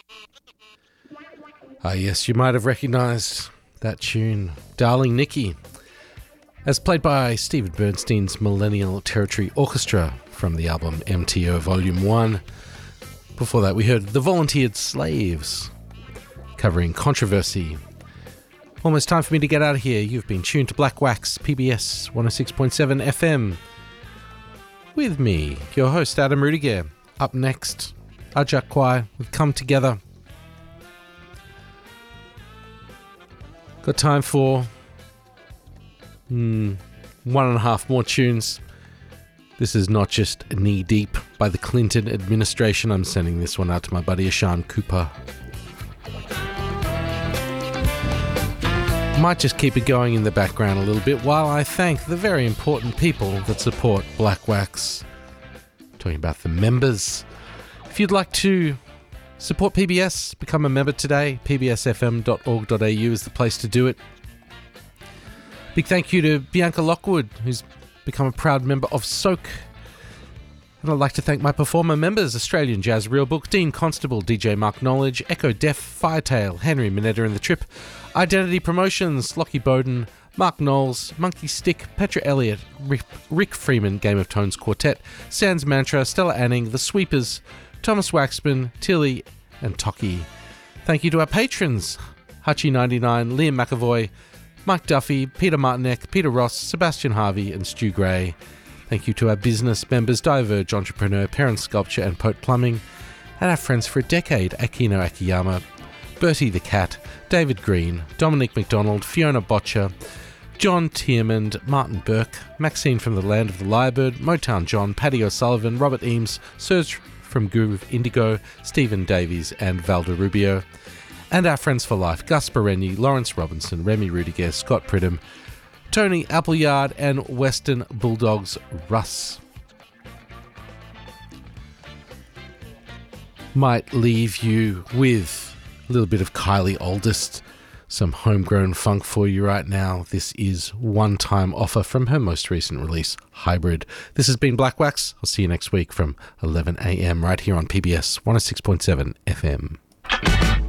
Ah, yes, you might have recognised that tune, Darling Nikki, as played by Stephen Bernstein's Millennial Territory Orchestra from the album MTO Volume 1. Before that, we heard The Volunteered Slaves, covering Controversy. Almost time for me to get out of here. You've been tuned to Black Wax, PBS 106.7 FM. With me, your host, Adam Rudiger. Up next, Ajak Kwai with Come Together. Got time for 1.5 more tunes. This is Not Just Knee Deep by the Clinton administration. I'm sending this one out to my buddy Ashan Cooper. Might just keep it going in the background a little bit while I thank the very important people that support Black Wax. Talking about the members. If you'd like to support PBS, become a member today. pbsfm.org.au is the place to do it. Big thank you to Bianca Lockwood, who's become a proud member of Soak. And I'd like to thank my performer members: Australian Jazz Real Book, Dean Constable, DJ Mark Knowledge, Echo Def, Firetail, Henry Minetta and the Trip, Identity Promotions, Lockie Bowden, Mark Knowles, Monkey Stick, Petra Elliott, Rick Freeman, Game of Tones Quartet, Sans Mantra, Stella Anning, The Sweepers, Thomas Waxman, Tilly and Toki. Thank you to our patrons: Hutchie99, Liam McAvoy, Mike Duffy, Peter Martinek, Peter Ross, Sebastian Harvey and Stu Gray. Thank you to our business members: Diverge Entrepreneur, Parent Sculpture and Pote Plumbing, and our friends for a decade: Akino Akiyama, Bertie the Cat, David Green, Dominic McDonald, Fiona Botcher, John Tiermond, Martin Burke, Maxine from the Land of the Lyrebird, Motown John, Paddy O'Sullivan, Robert Eames, Serge from Groove Indigo, Stephen Davies and Valda Rubio, and our friends for life: Gus Berenyi, Lawrence Robinson, Remy Rudiger, Scott Pridham, Tony Appleyard and Western Bulldogs Russ. Might leave you with a little bit of Kylie Oldest, some homegrown funk for you right now. This is One Time Offer from her most recent release, Hybrid. This has been Black Wax. I'll see you next week from 11 a.m. right here on PBS 106.7 FM.